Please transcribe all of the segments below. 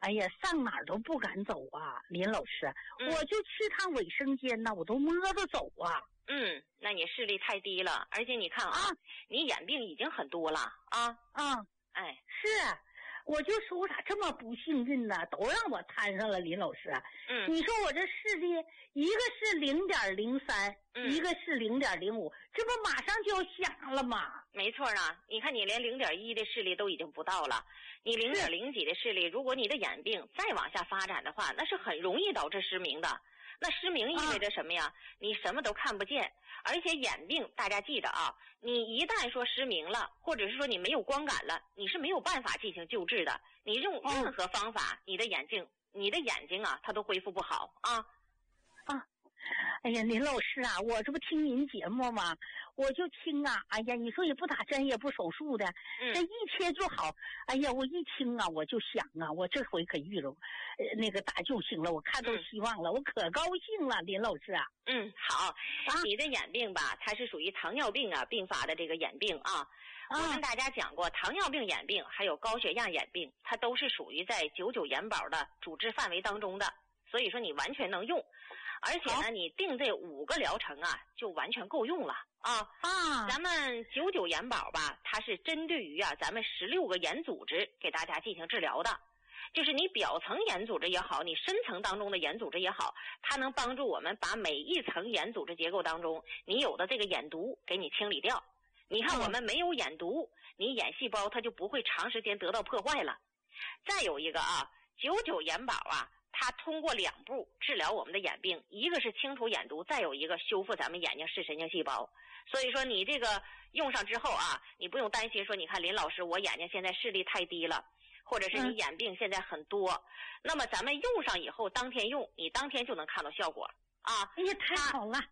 哎呀，上哪儿都不敢走啊，林老师，我就去趟卫生间呢，我都摸着走啊。 那你视力太低了，而且你看啊，你眼病已经很多了啊。哎， 是，我就说我咋这么不幸运呢？都让我摊上了，林老师。你说我这视力，一个是0.03，一个是0.05，这不马上就要响了吗？ 没错啊，你看你连0.1的视力都已经不到了，你0.0几的视力，如果你的眼病再往下发展的话，那是很容易导致失明的。那失明意味着什么呀？你什么都看不见，而且眼病大家记得啊，你一旦说失明了，或者是说你没有光感了，你是没有办法进行救治的。你用任何方法，你的眼睛啊，它都恢复不好啊。 哎呀，林老师啊，我这不听您节目吗？我就听啊，哎呀，你说也不打针也不手术的，这一切就好。哎呀，我一听啊，我就想啊，我这回可遇着那个打救星了，我看到希望了，我可高兴了，林老师啊。 好，你的眼病吧，它是属于糖尿病啊并发的这个眼病啊。我跟大家讲过，糖尿病眼病还有高血压眼病，它都是属于在99元宝的主治范围当中的。所以说你完全能用，而且呢，你定这5个疗程啊，就完全够用了啊。咱们99元宝吧，它是针对于啊咱们16个眼组织给大家进行治疗的，就是你表层眼组织也好，你深层当中的眼组织也好，它能帮助我们把每一层眼组织结构当中你有的这个眼毒给你清理掉。你看我们没有眼毒，你眼细胞它就不会长时间得到破坏了。再有一个啊，99元宝啊，它通过2步治疗我们的眼病，一个是清除眼毒，再有一个修复咱们眼睛视神经细胞。所以说你这个用上之后啊，你不用担心说，你看林老师我眼睛现在视力太低了，或者是你眼病现在很多，那么咱们用上以后当天用，你当天就能看到效果啊。 哎呀，太好了。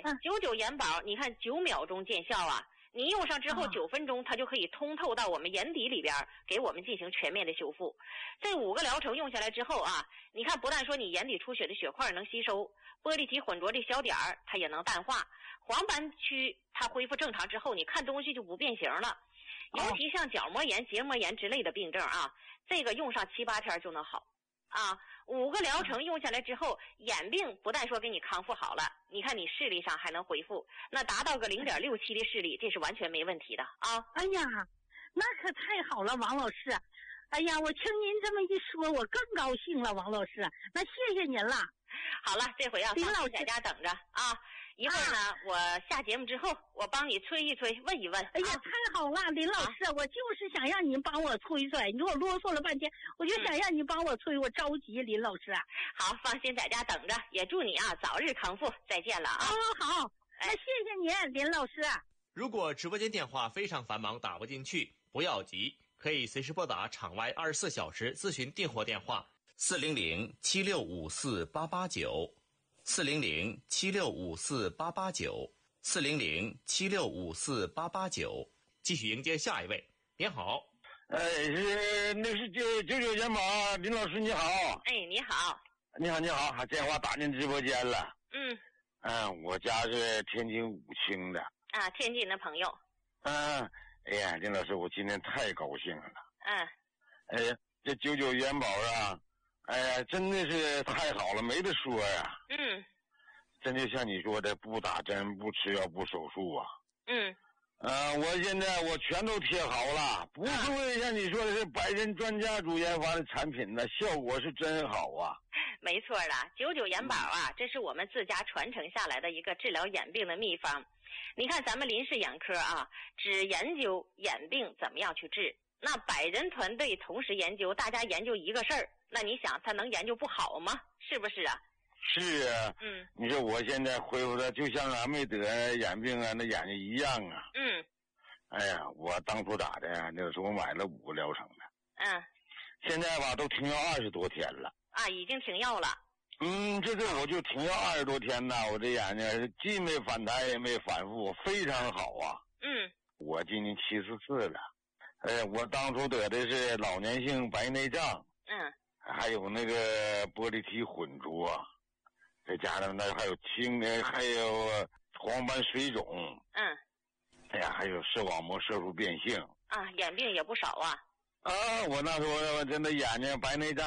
99元宝你看9秒钟见效啊，你用上之后9分钟，它就可以通透到我们眼底里边，给我们进行全面的修复。这5个疗程用下来之后啊，你看不但说你眼底出血的血块能吸收，玻璃体混浊的小点儿它也能淡化，黄斑区它恢复正常之后，你看东西就不变形了。尤其像角膜炎、结膜炎之类的病症啊，这个用上7、8天就能好啊。5个疗程用下来之后，眼病不但说给你康复好了，你看你视力上还能恢复，那达到个0.67的视力，这是完全没问题的啊。 哎呀，那可太好了，王老师。哎呀，我听您这么一说，我更高兴了，王老师。那谢谢您了。 好了，这回林老师在家等着啊。一会儿呢，我下节目之后，我帮你催一催，问一问。 哎呀，太好了，林老师，我就是想让您帮我催催。你说我啰嗦了半天，我就想让您帮我催，我着急，林老师。 好，放心在家等着，也祝你啊早日康复。再见了啊。 好，那谢谢您，林老师。 如果直播间电话非常繁忙打不进去，不要急，可以随时拨打场外24小时咨询订货电话400-7654-889，400-7654-889，400-7654-889。继续迎接下一位。您好。 那是99元宝，林老师你好。 你好。 你好，电话打进直播间了。我家是天津武清的。 天津的朋友。 哎呀，林老师，我今天太高兴了。哎呀，这99元宝啊，哎呀，真的是太好了，没得说呀。真就像你说的，不打针、不吃药、不手术啊。我现在我全都贴好了，不是像你说的是百人专家组研发的产品呢，效果是真好啊。 没错的，99元宝啊，这是我们自家传承下来的一个治疗眼病的秘方。你看咱们林氏眼科啊，只研究眼病怎么样去治，那100人团队同时研究，大家研究一个事儿，那你想他能研究不好吗？是不是啊？ 是啊。你说我现在恢复的就像俺没得眼病啊，那眼睛一样啊。哎呀，我当初咋的呀？那时候我买了5个疗程的。现在吧都停药20多天了。 已经停药了。 这次我就停药20多天呢，我这眼睛既没反弹也没反复，非常好啊。我今年74了。我当初得的是老年性白内障。还有那个玻璃体混浊，再加上那还有还有黄斑水肿。哎呀，还有视网膜色素变性。 眼病也不少啊。 我那时候真的眼睛白内障